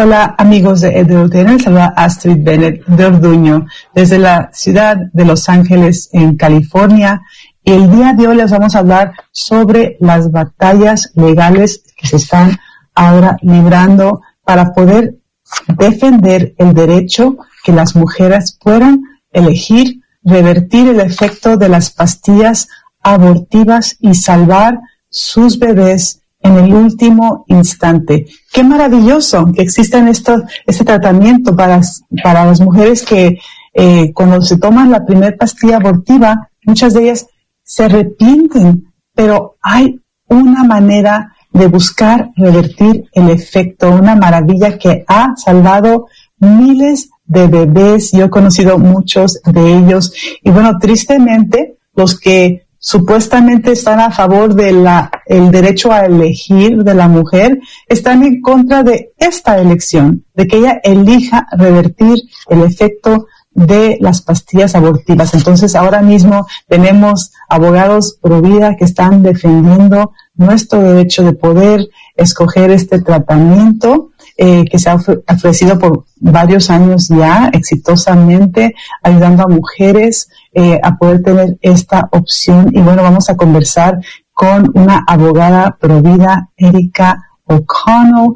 Hola amigos de EduTN, les saluda Astrid Bennett de Orduño desde la ciudad de Los Ángeles en California, y el día de hoy les vamos a hablar sobre las batallas legales que se están ahora librando para poder defender el derecho que las mujeres puedan elegir revertir el efecto de las pastillas abortivas y salvar sus bebés en el último instante. Qué maravilloso que exista este tratamiento para las mujeres que cuando se toman la primera pastilla abortiva, muchas de ellas se arrepienten, pero hay una manera de buscar revertir el efecto, una maravilla que ha salvado miles de bebés. Yo he conocido muchos de ellos y bueno, tristemente los que supuestamente están a favor de el derecho a elegir de la mujer, están en contra de esta elección, de que ella elija revertir el efecto de las pastillas abortivas. Entonces, ahora mismo tenemos abogados pro vida que están defendiendo nuestro derecho de poder escoger este tratamiento que se ha ofrecido por varios años ya, exitosamente, ayudando a mujeres a poder tener esta opción. Y bueno, vamos a conversar con una abogada pro vida, Erika O'Connell,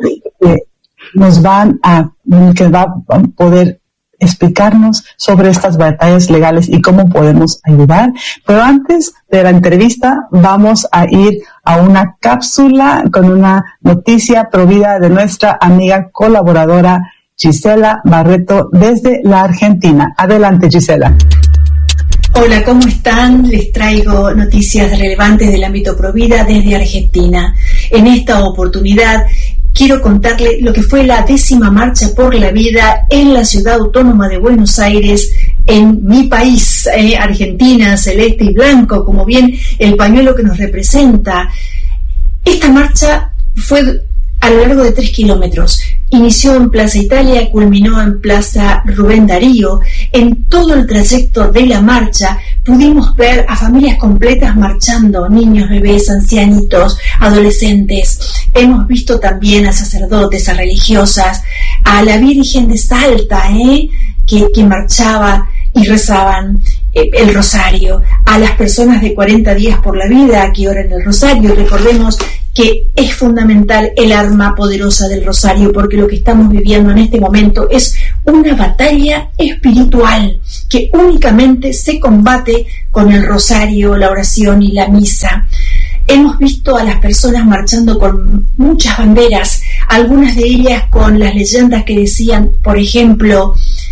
que va a poder explicarnos sobre estas batallas legales y cómo podemos ayudar. Pero antes de la entrevista vamos a ir a una cápsula con una noticia pro vida de nuestra amiga colaboradora Gisela Barreto desde la Argentina. Adelante, Gisela. Hola, ¿cómo están? Les traigo noticias relevantes del ámbito pro vida desde Argentina. En esta oportunidad quiero contarle lo que fue la 10ª Marcha por la Vida en la Ciudad Autónoma de Buenos Aires, en mi país, Argentina, celeste y blanco, como bien el pañuelo que nos representa. Esta marcha fue a lo largo de 3 kilómetros. Inició en Plaza Italia, culminó en Plaza Rubén Darío. En todo el trayecto de la marcha pudimos ver a familias completas marchando, niños, bebés, ancianitos, adolescentes. Hemos visto también a sacerdotes, a religiosas, a la Virgen de Salta, que marchaba y rezaban el rosario, a las personas de 40 días por la vida que oran el rosario. Recordemos que es fundamental el arma poderosa del rosario, porque lo que estamos viviendo en este momento es una batalla espiritual que únicamente se combate con el rosario, la oración y la misa. Hemos visto a las personas marchando con muchas banderas, algunas de ellas con las leyendas que decían, por ejemplo,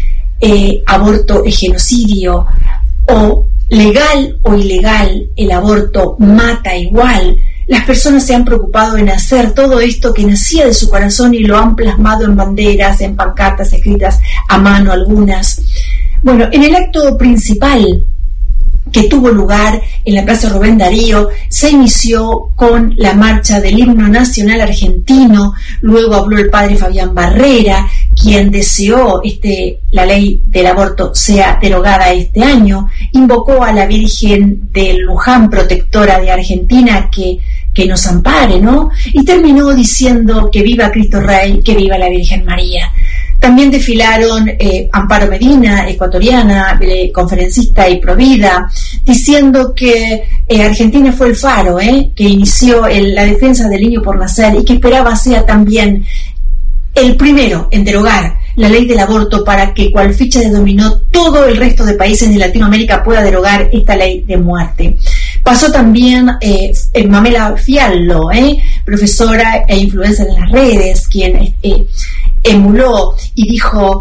aborto es genocidio, o legal o ilegal, el aborto mata igual. Las personas se han preocupado en hacer todo esto que nacía de su corazón y lo han plasmado en banderas, en pancartas escritas a mano algunas. Bueno, en el acto principal que tuvo lugar en la Plaza Rubén Darío, se inició con la marcha del himno nacional argentino. Luego habló el padre Fabián Barrera, quien deseó la ley del aborto sea derogada este año. Invocó a la Virgen de Luján, protectora de Argentina, que nos ampare, ¿no? Y terminó diciendo que viva Cristo Rey, que viva la Virgen María. También desfilaron Amparo Medina, ecuatoriana, conferencista y provida, diciendo que Argentina fue el faro que inició la defensa del niño por nacer y que esperaba sea también el primero en derogar la ley del aborto para que, cual ficha de dominó, todo el resto de países de Latinoamérica pueda derogar esta ley de muerte. Pasó también Mamela Fiallo, profesora e influencer en las redes, quien emuló y dijo,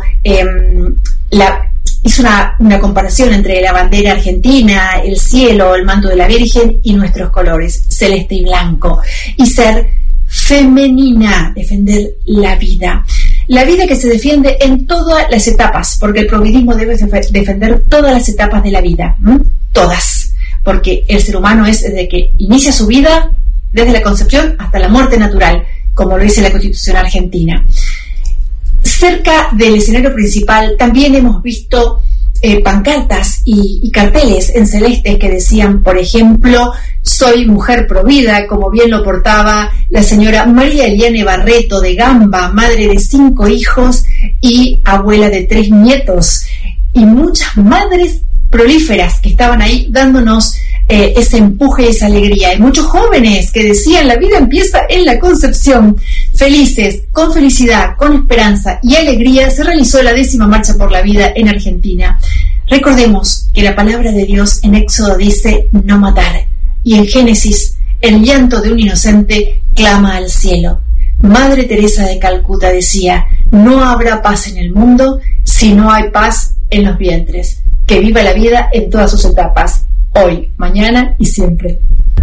hizo una comparación entre la bandera argentina, el cielo, el manto de la Virgen y nuestros colores, celeste y blanco, y ser femenina, defender la vida que se defiende en todas las etapas, porque el providismo debe defender todas las etapas de la vida, todas, porque el ser humano es desde que inicia su vida, desde la concepción hasta la muerte natural, como lo dice la Constitución argentina. Cerca del escenario principal también hemos visto pancartas y carteles en celeste que decían, por ejemplo, soy mujer provida, como bien lo portaba la señora María Eliane Barreto de Gamba, madre de 5 hijos y abuela de 3 nietos, y muchas madres prolíferas que estaban ahí dándonos ese empuje y esa alegría, y muchos jóvenes que decían la vida empieza en la concepción. Felices, con felicidad, con esperanza y alegría se realizó la 10ª Marcha por la Vida en Argentina. Recordemos que la palabra de Dios en Éxodo dice no matar, y en Génesis el llanto de un inocente clama al cielo. Madre Teresa de Calcuta decía, no habrá paz en el mundo si no hay paz en los vientres. Que viva la vida en todas sus etapas, hoy, mañana y siempre.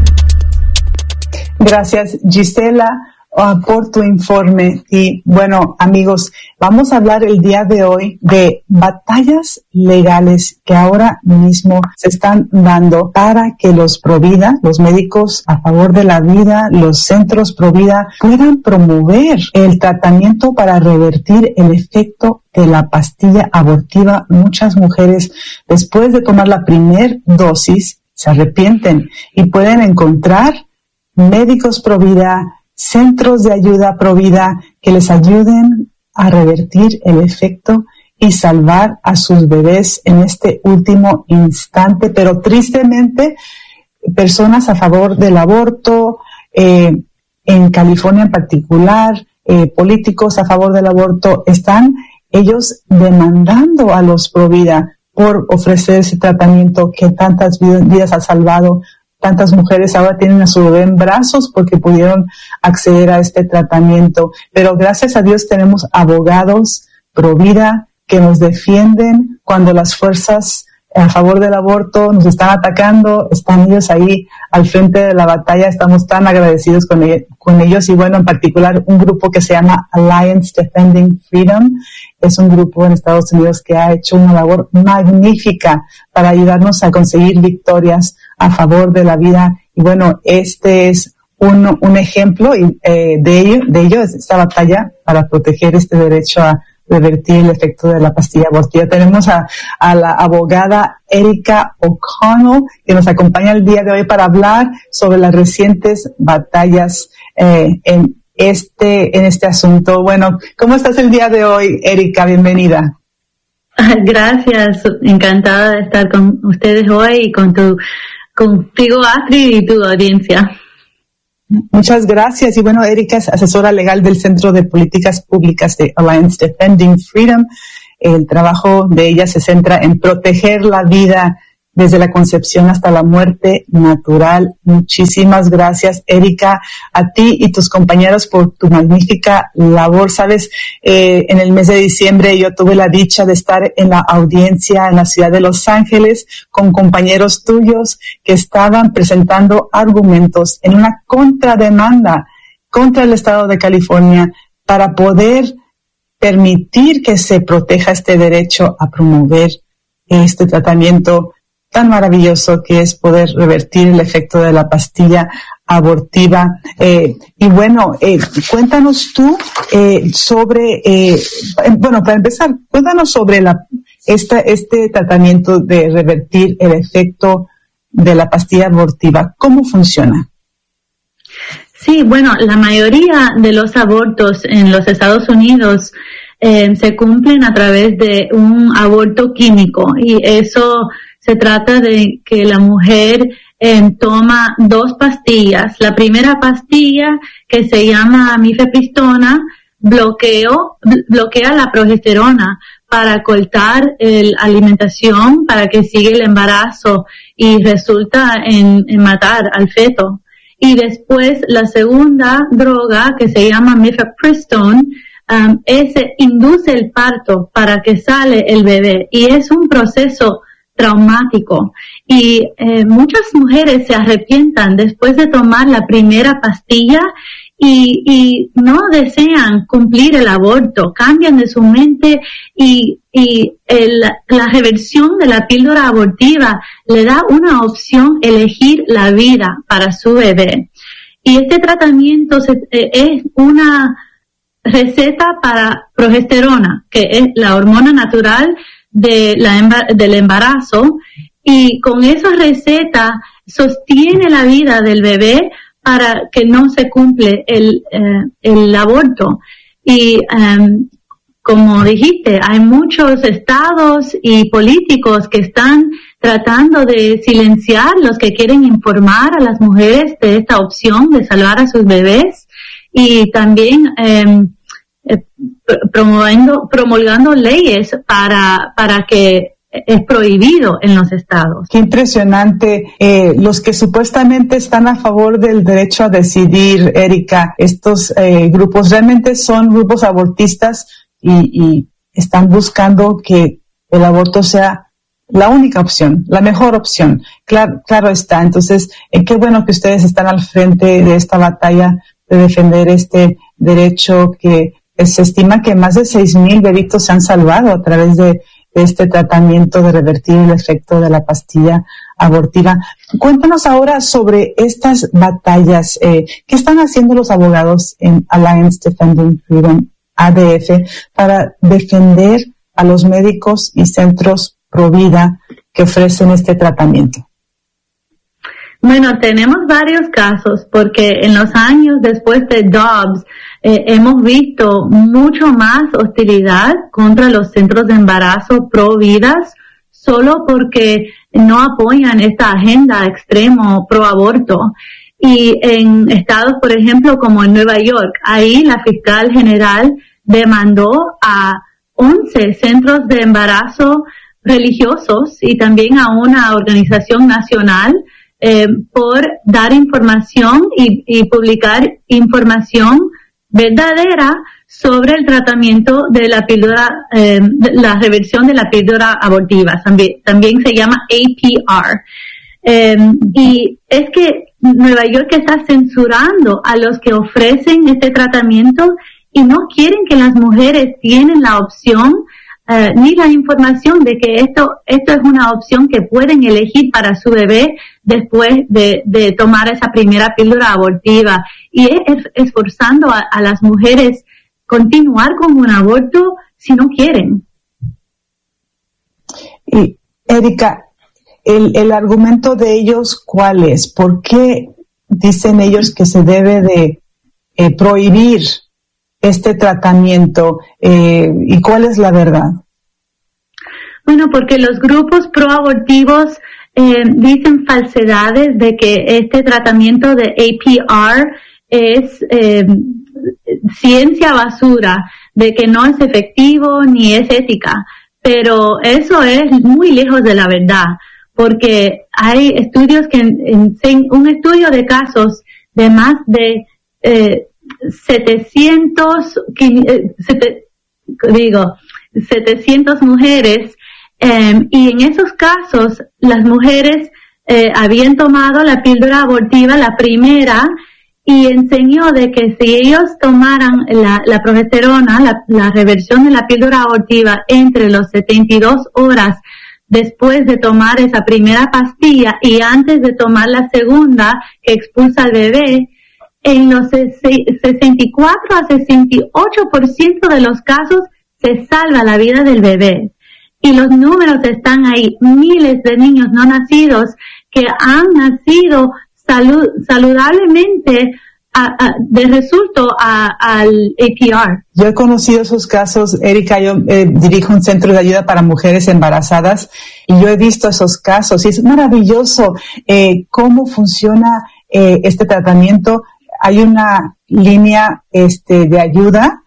Gracias, Gisela, por tu informe. Y bueno, amigos, vamos a hablar el día de hoy de batallas legales que ahora mismo se están dando para que los Provida, los médicos a favor de la vida, los centros Provida, puedan promover el tratamiento para revertir el efecto de la pastilla abortiva. Muchas mujeres, después de tomar la primera dosis, se arrepienten y pueden encontrar médicos Provida, centros de ayuda Provida que les ayuden a revertir el efecto y salvar a sus bebés en este último instante. Pero tristemente, personas a favor del aborto, en California en particular, políticos a favor del aborto, están ellos demandando a los Provida por ofrecer ese tratamiento que tantas vidas ha salvado. Tantas mujeres ahora tienen a su bebé en brazos porque pudieron acceder a este tratamiento. Pero gracias a Dios tenemos abogados Provida que nos defienden cuando las fuerzas a favor del aborto nos están atacando. Están ellos ahí al frente de la batalla. Estamos tan agradecidos con ellos. Y bueno, en particular un grupo que se llama Alliance Defending Freedom. Es un grupo en Estados Unidos que ha hecho una labor magnífica para ayudarnos a conseguir victorias a favor de la vida. Y bueno, este es un ejemplo de ello es esta batalla para proteger este derecho a revertir el efecto de la pastilla abortiva. Tenemos a la abogada Erika O'Connell que nos acompaña el día de hoy para hablar sobre las recientes batallas en este asunto. Bueno, ¿cómo estás el día de hoy, Erika? Bienvenida. Gracias, encantada de estar con ustedes hoy y contigo, Astrid, y tu audiencia. Muchas gracias. Y bueno, Erika es asesora legal del Centro de Políticas Públicas de Alliance Defending Freedom. El trabajo de ella se centra en proteger la vida desde la concepción hasta la muerte natural. Muchísimas gracias, Erika, a ti y tus compañeros por tu magnífica labor. Sabes, en el mes de diciembre yo tuve la dicha de estar en la audiencia en la ciudad de Los Ángeles con compañeros tuyos que estaban presentando argumentos en una contrademanda contra el estado de California para poder permitir que se proteja este derecho a promover este tratamiento tan maravilloso que es poder revertir el efecto de la pastilla abortiva. Y bueno, cuéntanos tú sobre, para empezar, cuéntanos sobre este tratamiento de revertir el efecto de la pastilla abortiva. ¿Cómo funciona? Sí, bueno, la mayoría de los abortos en los Estados Unidos se cumplen a través de un aborto químico, y eso se trata de que la mujer toma 2 pastillas. La primera pastilla, que se llama mifepristona, bloquea la progesterona para cortar la alimentación, para que siga el embarazo, y resulta en matar al feto. Y después la segunda droga, que se llama mifepristone, ese induce el parto para que sale el bebé, y es un proceso traumático, y muchas mujeres se arrepientan después de tomar la primera pastilla y no desean cumplir el aborto, cambian de su mente, y la reversión de la píldora abortiva le da una opción, elegir la vida para su bebé. Y este tratamiento es una receta para progesterona, que es la hormona natural del embarazo, y con esa receta sostiene la vida del bebé para que no se cumple el aborto. Y como dijiste, hay muchos estados y políticos que están tratando de silenciar los que quieren informar a las mujeres de esta opción de salvar a sus bebés, y también promulgando leyes para que es prohibido en los estados. Qué impresionante. Los que supuestamente están a favor del derecho a decidir, Erika, estos grupos realmente son grupos abortistas y están buscando que el aborto sea la única opción, la mejor opción. Claro está. Entonces, qué bueno que ustedes están al frente de esta batalla de defender este derecho, que se estima que más de 6,000 bebitos se han salvado a través de este tratamiento de revertir el efecto de la pastilla abortiva. Cuéntanos ahora sobre estas batallas. ¿Qué están haciendo los abogados en Alliance Defending Freedom, ADF, para defender a los médicos y centros pro vida que ofrecen este tratamiento? Bueno, tenemos varios casos, porque en los años después de Dobbs hemos visto mucho más hostilidad contra los centros de embarazo pro vidas, solo porque no apoyan esta agenda extremo pro aborto. Y en estados, por ejemplo, como en Nueva York, ahí la fiscal general demandó a 11 centros de embarazo religiosos y también a una organización nacional por dar información y publicar información verdadera sobre el tratamiento de la píldora, la reversión de la píldora abortiva. También se llama APR. Y es que Nueva York está censurando a los que ofrecen este tratamiento y no quieren que las mujeres tienen la opción ni la información de que esto es una opción que pueden elegir para su bebé después de tomar esa primera píldora abortiva, y es esforzando a las mujeres continuar con un aborto si no quieren. Y Erika, el argumento de ellos, ¿cuál es? ¿Por qué dicen ellos que se debe de prohibir este tratamiento, y cuál es la verdad? Bueno, porque los grupos proabortivos dicen falsedades de que este tratamiento de APR es ciencia basura, de que no es efectivo ni es ética, pero eso es muy lejos de la verdad, porque hay estudios un estudio de casos de más de 700 mujeres, y en esos casos las mujeres habían tomado la píldora abortiva, la primera, y enseñó de que si ellos tomaran la progesterona, la reversión de la píldora abortiva entre los 72 horas después de tomar esa primera pastilla y antes de tomar la segunda que expulsa al bebé, en los 64 a 68% de los casos se salva la vida del bebé. Y los números están ahí, miles de niños no nacidos que han nacido saludablemente de resultado al APR. Yo he conocido esos casos, Erika. Yo dirijo un centro de ayuda para mujeres embarazadas y yo he visto esos casos y es maravilloso cómo funciona este tratamiento. Hay una línea de ayuda,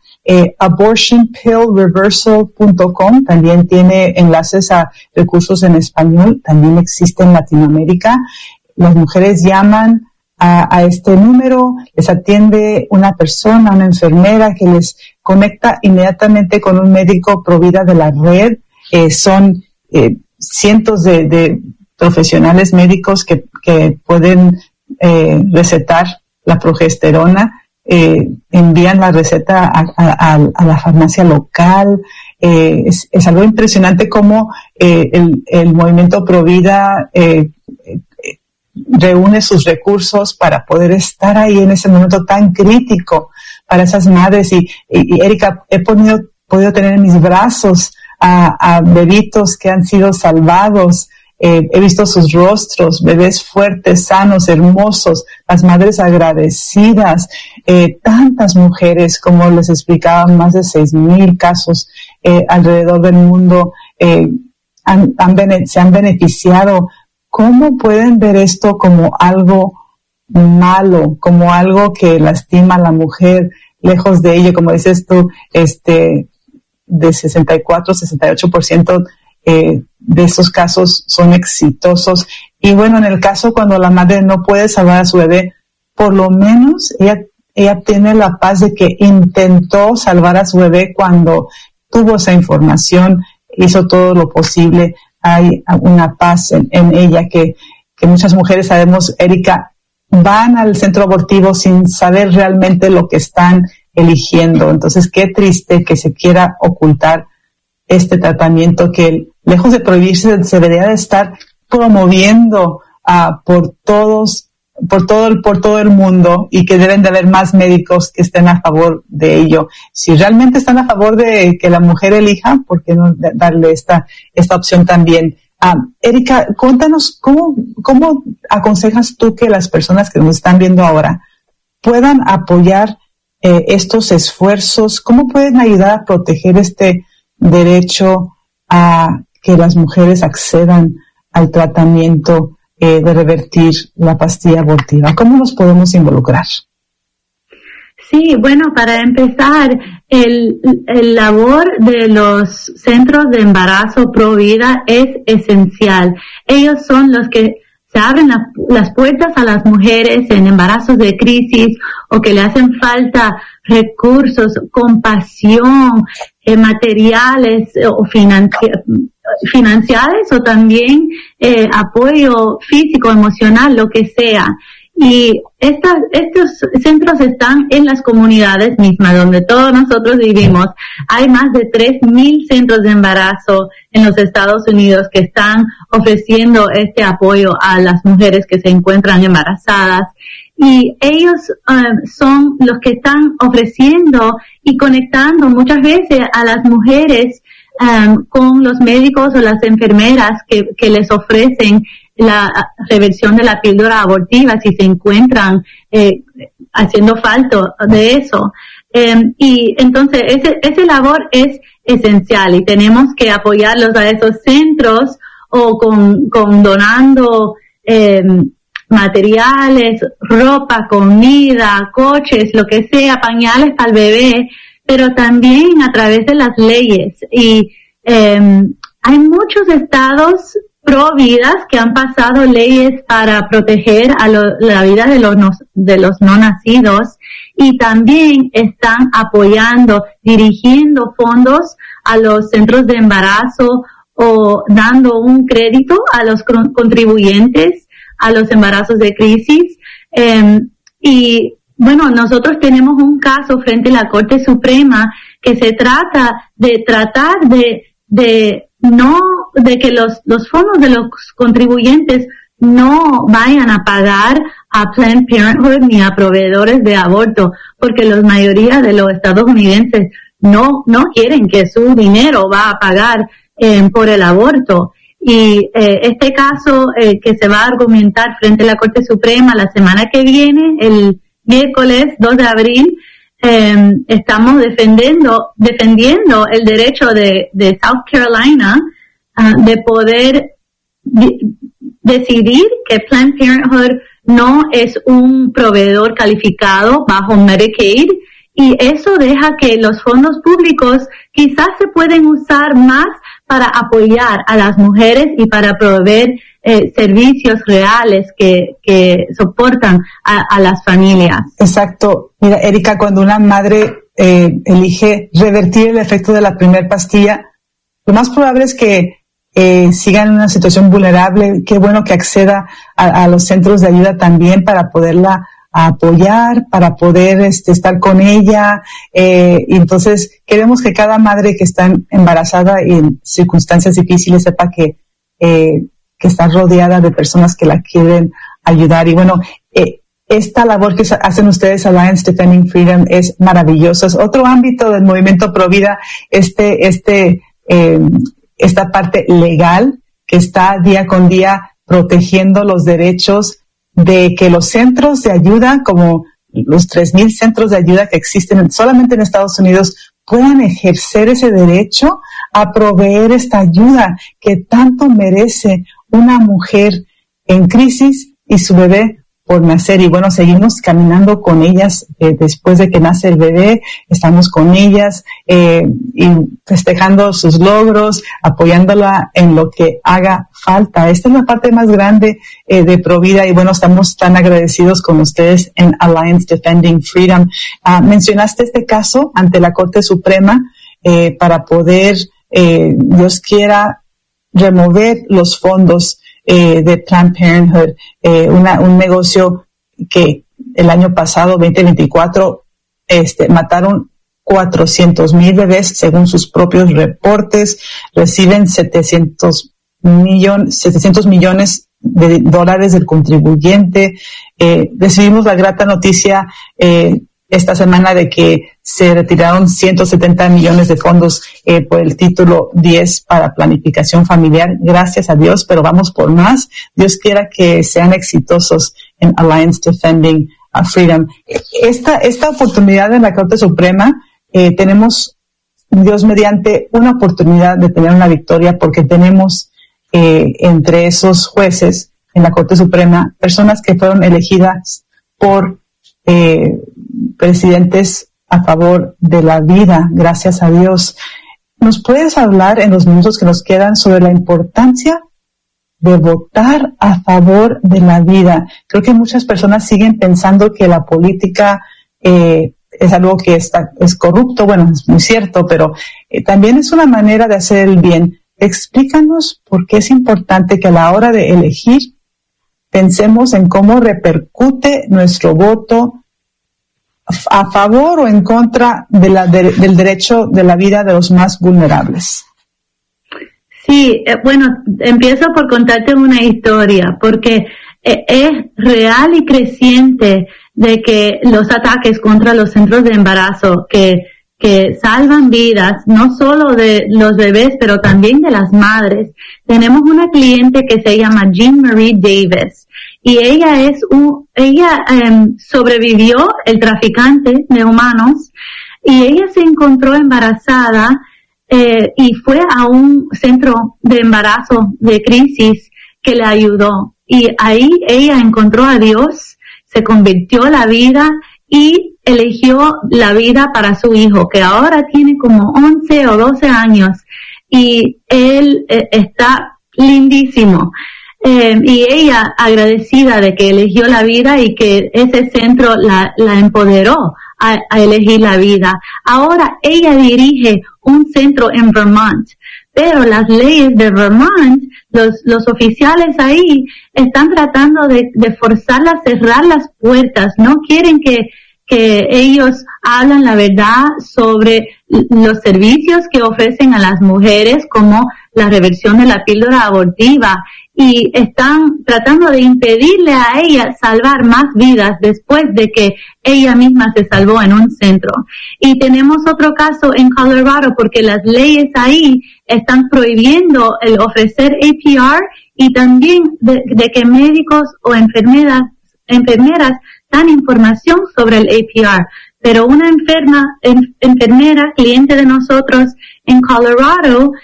abortionpillreversal.com, también tiene enlaces a recursos en español, también existe en Latinoamérica. Las mujeres llaman a este número, les atiende una persona, una enfermera que les conecta inmediatamente con un médico provida de la red. Son cientos de profesionales médicos que pueden recetar la progesterona, envían la receta a la farmacia local. Es algo impresionante cómo el movimiento Provida reúne sus recursos para poder estar ahí en ese momento tan crítico para esas madres. Y Erika, he podido tener en mis brazos a bebitos que han sido salvados. He visto sus rostros, bebés fuertes, sanos, hermosos, las madres agradecidas, tantas mujeres, como les explicaba, más de 6,000 casos alrededor del mundo se han beneficiado. ¿Cómo pueden ver esto como algo malo, como algo que lastima a la mujer? Lejos de ello, como dices tú, de 64, 68% de esos casos son exitosos. Y bueno, en el caso cuando la madre no puede salvar a su bebé, por lo menos ella tiene la paz de que intentó salvar a su bebé cuando tuvo esa información, hizo todo lo posible. Hay una paz en ella que muchas mujeres, sabemos, Erika, van al centro abortivo sin saber realmente lo que están eligiendo. Entonces, qué triste que se quiera ocultar este tratamiento que, lejos de prohibirse, se debería de estar promoviendo por todo el mundo, y que deben de haber más médicos que estén a favor de ello. Si realmente están a favor de que la mujer elija, ¿por qué no darle esta opción también? Erika, cuéntanos, ¿cómo aconsejas tú que las personas que nos están viendo ahora puedan apoyar estos esfuerzos? ¿Cómo pueden ayudar a proteger este derecho a que las mujeres accedan al tratamiento de revertir la pastilla abortiva? ¿Cómo nos podemos involucrar? Sí, bueno, para empezar, el labor de los centros de embarazo pro vida es esencial. Ellos son los que se abren las puertas a las mujeres en embarazos de crisis o que le hacen falta recursos, compasión, materiales o financiales, o también apoyo físico, emocional, lo que sea. Y estos centros están en las comunidades mismas, donde todos nosotros vivimos. Hay más de 3,000 centros de embarazo en los Estados Unidos que están ofreciendo este apoyo a las mujeres que se encuentran embarazadas. Y ellos son los que están ofreciendo y conectando muchas veces a las mujeres con los médicos o las enfermeras que les ofrecen la reversión de la píldora abortiva si se encuentran haciendo falta de eso. Y entonces ese labor es esencial y tenemos que apoyarlos a esos centros o con donando materiales, ropa, comida, coches, lo que sea, pañales para el bebé, pero también a través de las leyes. Y hay muchos estados pro vidas que han pasado leyes para proteger a la vida de los no nacidos, y también están apoyando, dirigiendo fondos a los centros de embarazo o dando un crédito a los contribuyentes a los embarazos de crisis. Y bueno, nosotros tenemos un caso frente a la Corte Suprema que se trata de que los fondos de los contribuyentes no vayan a pagar a Planned Parenthood ni a proveedores de aborto, porque la mayoría de los estadounidenses no quieren que su dinero va a pagar por el aborto. Y este caso que se va a argumentar frente a la Corte Suprema la semana que viene, el miércoles 2 de abril, estamos defendiendo el derecho de South Carolina de poder decidir que Planned Parenthood no es un proveedor calificado bajo Medicaid, y eso deja que los fondos públicos quizás se pueden usar más para apoyar a las mujeres y para proveer servicios reales que soportan a las familias. Exacto. Mira, Erika, cuando una madre elige revertir el efecto de la primera pastilla, lo más probable es que siga en una situación vulnerable. Qué bueno que acceda a los centros de ayuda también para poderla apoyar, para poder estar con ella. Y entonces queremos que cada madre que está embarazada y en circunstancias difíciles sepa que está rodeada de personas que la quieren ayudar. Y bueno, esta labor que hacen ustedes, Alliance Defending Freedom, es maravillosa. Es otro ámbito del movimiento Pro Vida, esta parte legal que está día con día protegiendo los derechos de que los centros de ayuda, como los 3,000 centros de ayuda que existen solamente en Estados Unidos, puedan ejercer ese derecho a proveer esta ayuda que tanto merece una mujer en crisis y su bebé por nacer. Y bueno, seguimos caminando con ellas después de que nace el bebé, estamos con ellas y festejando sus logros, apoyándola en lo que haga falta. Esta es la parte más grande de Provida, y bueno, estamos tan agradecidos con ustedes en Alliance Defending Freedom. Mencionaste este caso ante la Corte Suprema para poder, Dios quiera, remover los fondos de Planned Parenthood, un negocio que el año pasado, 2024, mataron 400,000 bebés según sus propios reportes, reciben 700 millones de dólares del contribuyente. Recibimos la grata noticia esta semana de que se retiraron 170 millones de fondos por el título 10 para planificación familiar. Gracias a Dios, pero vamos por más. Dios quiera que sean exitosos en Alliance Defending Freedom. Esta oportunidad en la Corte Suprema, tenemos, Dios mediante, una oportunidad de tener una victoria, porque tenemos entre esos jueces en la Corte Suprema personas que fueron elegidas por presidentes a favor de la vida, gracias a Dios. ¿Nos puedes hablar en los minutos que nos quedan sobre la importancia de votar a favor de la vida? Creo que muchas personas siguen pensando que la política es algo que es corrupto. Bueno, es muy cierto, pero también es una manera de hacer el bien. Explícanos por qué es importante que a la hora de elegir pensemos en cómo repercute nuestro voto a favor o en contra del derecho de la vida de los más vulnerables. Sí, bueno, empiezo por contarte una historia, porque es real y creciente de que los ataques contra los centros de embarazo que salvan vidas, no solo de los bebés, pero también de las madres. Tenemos una cliente que se llama Jean Marie Davis, y ella sobrevivió el traficante de humanos, y ella se encontró embarazada y fue a un centro de embarazo de crisis que le ayudó, y ahí ella encontró a Dios, se convirtió la vida y eligió la vida para su hijo, que ahora tiene como 11 o 12 años, y él está lindísimo. Y ella agradecida de que eligió la vida y que ese centro la empoderó a elegir la vida. Ahora ella dirige un centro en Vermont, pero las leyes de Vermont, los oficiales ahí están tratando de forzarla a cerrar las puertas. No quieren que ellos hablan la verdad sobre los servicios que ofrecen a las mujeres, como la reversión de la píldora abortiva, y están tratando de impedirle a ella salvar más vidas después de que ella misma se salvó en un centro. Y tenemos otro caso en Colorado, porque las leyes ahí están prohibiendo el ofrecer APR, y también de que médicos o enfermeras dan información sobre el APR. Pero una enfermera, cliente de nosotros en Colorado,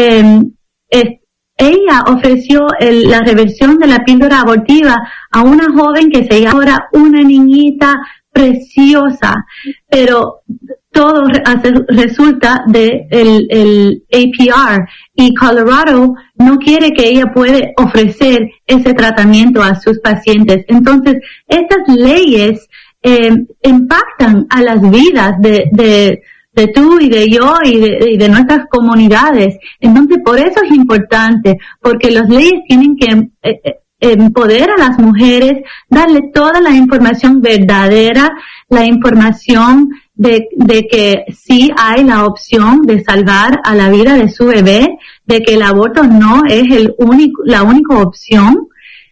ella ofreció la reversión de la píldora abortiva a una joven que se llama ahora una niñita preciosa, pero todo resulta de el APR, y Colorado no quiere que ella puede ofrecer ese tratamiento a sus pacientes. Entonces, estas leyes impactan a las vidas de tú y de yo y de nuestras comunidades. Entonces, por eso es importante, porque las leyes tienen que empoderar a las mujeres, darle toda la información verdadera, la información de que sí hay la opción de salvar a la vida de su bebé, de que el aborto no es la única opción.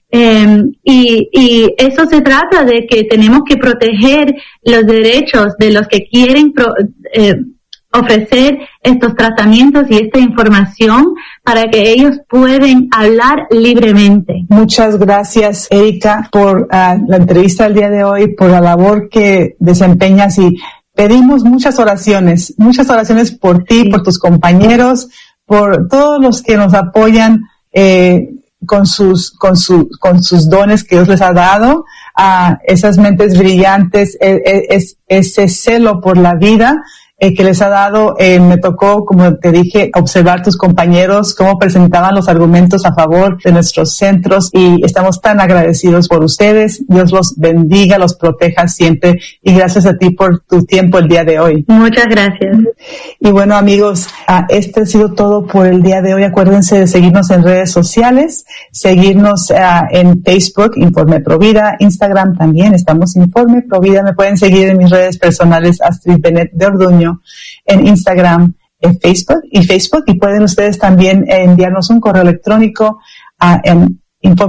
Y eso se trata de que tenemos que proteger los derechos de los que quieren ofrecer estos tratamientos y esta información para que ellos puedan hablar libremente. Muchas gracias, Erika, por la entrevista del día de hoy, por la labor que desempeñas, y pedimos muchas oraciones por ti, por tus compañeros, por todos los que nos apoyan con sus dones que Dios les ha dado, a esas mentes brillantes, ese celo por la vida que les ha dado. Me tocó, como te dije, observar tus compañeros, cómo presentaban los argumentos a favor de nuestros centros, y estamos tan agradecidos por ustedes. Dios los bendiga, los proteja siempre, y gracias a ti por tu tiempo el día de hoy. Muchas gracias. Y bueno, amigos, este ha sido todo por el día de hoy. Acuérdense de seguirnos en redes sociales, seguirnos en Facebook, Informe Provida, Instagram también, estamos Informe Provida. Me pueden seguir en mis redes personales, Astrid Bennett de Orduño, en Instagram, en Facebook, y pueden ustedes también enviarnos un correo electrónico en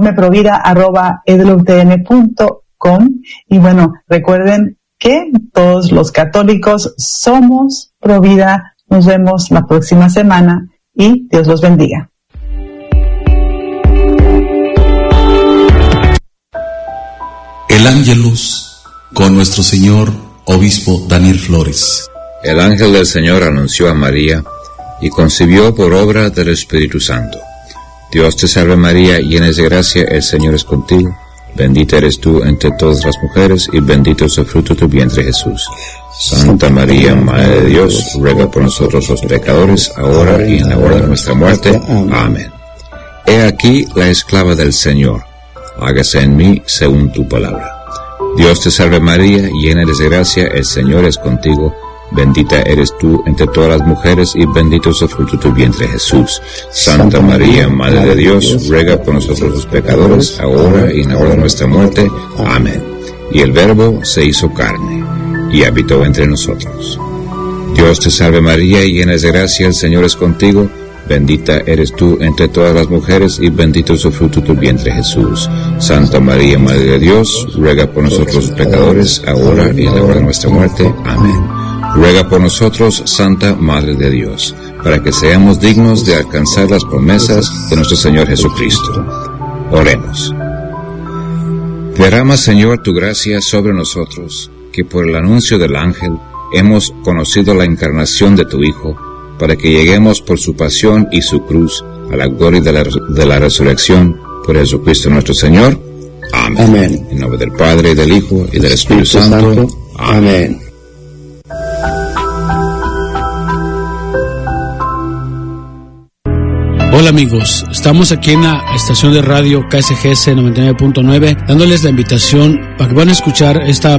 informeprovida@edlutn.com. Y bueno, recuerden que todos los católicos somos Provida. Nos vemos la próxima semana y Dios los bendiga. El Ángelus con nuestro señor Obispo Daniel Flores. El ángel del Señor anunció a María y concibió por obra del Espíritu Santo. Dios te salve María, llena de gracia, el Señor es contigo. Bendita eres tú entre todas las mujeres, y bendito es el fruto de tu vientre Jesús. Santa María, Madre de Dios, ruega por nosotros los pecadores, ahora y en la hora de nuestra muerte. Amén. He aquí la esclava del Señor. Hágase en mí según tu palabra. Dios te salve María, llena eres de gracia, el Señor es contigo. Bendita eres tú entre todas las mujeres, y bendito es el fruto de tu vientre Jesús. Santa María, Madre de Dios, ruega por nosotros los pecadores, ahora y en la hora de nuestra muerte. Amén. Y el Verbo se hizo carne, y habitó entre nosotros. Dios te salve María, llena de gracia, el Señor es contigo. Bendita eres tú entre todas las mujeres, y bendito es el fruto de tu vientre Jesús. Santa María, Madre de Dios, ruega por nosotros los pecadores, ahora y en la hora de nuestra muerte. Amén. Ruega por nosotros, Santa Madre de Dios, para que seamos dignos de alcanzar las promesas de nuestro Señor Jesucristo. Oremos. Derrama, Señor, tu gracia sobre nosotros, que por el anuncio del ángel hemos conocido la encarnación de tu Hijo, para que lleguemos por su pasión y su cruz a la gloria de la resurrección, por Jesucristo nuestro Señor. Amén. Amén. En nombre del Padre, y del Hijo, y del Espíritu Santo. Amén. Hola amigos, estamos aquí en la estación de radio KSGS 99.9 dándoles la invitación para que van a escuchar esta